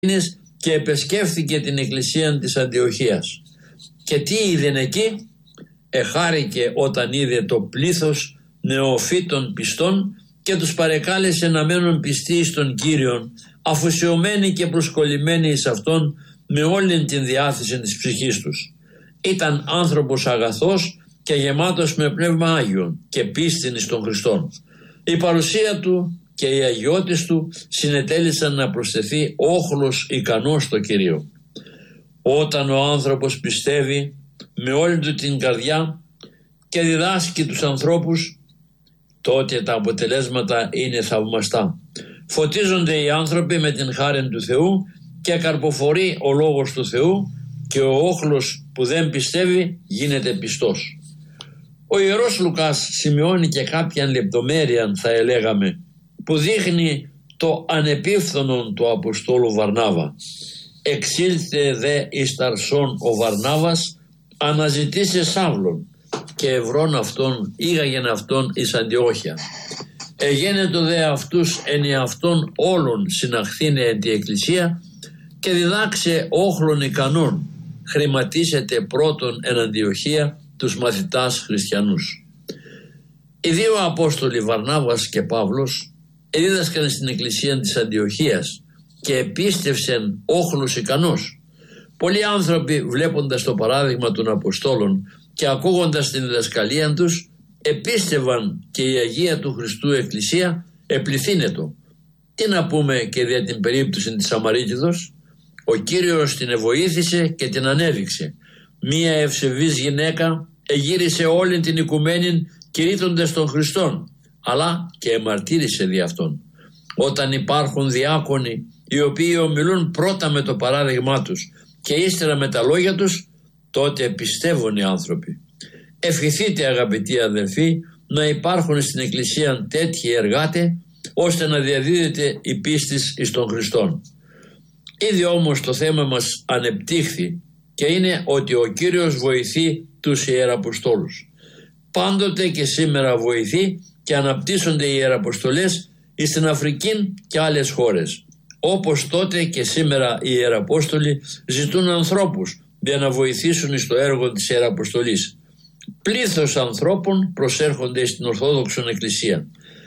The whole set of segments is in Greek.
και επεσκέφθηκε την εκκλησία της Αντιοχίας. Και τι είδε εκεί? Εχάρηκε όταν είδε το πλήθος νεοφύτων πιστών και τους παρεκάλεσε να μένουν πιστοί στον Κύριον, αφοσιωμένοι και προσκολλημένοι εις Αυτόν με όλη την διάθεση της ψυχής τους. Ήταν άνθρωπος αγαθός και γεμάτος με πνεύμα Άγιον και πίστην εις τον Χριστόν. Η παρουσία του και οι αγιώτες του συνετέλησαν να προσθεθεί όχλος ικανός στο Κυρίο. Όταν ο άνθρωπος πιστεύει με όλη του την καρδιά και διδάσκει τους ανθρώπους, τότε τα αποτελέσματα είναι θαυμαστά. Φωτίζονται οι άνθρωποι με την χάρη του Θεού και καρποφορεί ο λόγος του Θεού και ο όχλος που δεν πιστεύει γίνεται πιστός. Ο Ιερός Λουκάς σημειώνει και κάποια λεπτομέρεια, θα ελέγαμε, που δείχνει το ανεπίφθονον του Αποστόλου Βαρνάβα. Εξήλθε δε εις Ταρσόν ο Βαρνάβας, αναζητήσε Σαύλον και ευρών αυτόν ήγαγεν αυτόν εις Αντιόχεια. Εγένετο δε αυτούς εν εαυτόν όλων συναχθήνε εν τη εκκλησία και διδάξε όχλων ικανών, χρηματίσετε πρώτον εν Αντιοχεία τους μαθητάς χριστιανούς. Οι δύο Απόστολοι Βαρνάβας και Παύλος εδίδασκαν στην εκκλησία της Αντιοχίας και επίστευσαν όχλους ικανός. Πολλοί άνθρωποι, βλέποντας το παράδειγμα των Αποστόλων και ακούγοντας την διδασκαλία τους, επίστευαν και η Αγία του Χριστού Εκκλησία επληθύνετο. Τι να πούμε και για την περίπτωση της Σαμαρίτιδος? Ο Κύριος την εβοήθησε και την ανέδειξε. Μία ευσεβής γυναίκα εγύρισε όλη την οικουμένη κηρύττοντας τον Χριστόν, αλλά και εμαρτύρησε δι' αυτόν. Όταν υπάρχουν διάκονοι οι οποίοι ομιλούν πρώτα με το παράδειγμά τους και ύστερα με τα λόγια τους, τότε πιστεύουν οι άνθρωποι. Ευχηθείτε, αγαπητοί αδελφοί, να υπάρχουν στην Εκκλησία τέτοιοι εργάτε, ώστε να διαδίδεται η πίστη εις τον Χριστόν. Ήδη όμως το θέμα μας ανεπτύχθη και είναι ότι ο Κύριος βοηθεί τους Ιεραποστόλους. Πάντοτε και σήμερα βοηθεί και αναπτύσσονται οι Ιεραποστολές στην Αφρική και άλλες χώρες. Όπως τότε και σήμερα οι Ιεραπόστολοι ζητούν ανθρώπους για να βοηθήσουν στο έργο της Ιεραποστολής. Πλήθος ανθρώπων προσέρχονται στην Ορθόδοξον Εκκλησία.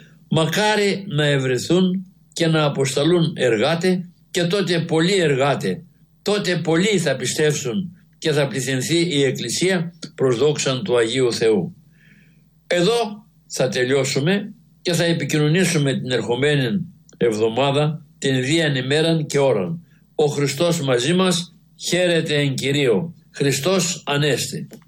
Μακάρι να ευρεθούν και να αποσταλούν εργάτε και τότε πολλοί εργάτε, τότε πολλοί θα πιστεύσουν και θα πληθυνθεί η Εκκλησία προς δόξαν του Αγίου Θεού. Εδώ θα τελειώσουμε και θα επικοινωνήσουμε την ερχομένη εβδομάδα την ίδιαν ημέραν και ώραν. Ο Χριστός μαζί μας, χαίρετε εν Κυρίω. Χριστός Ανέστη.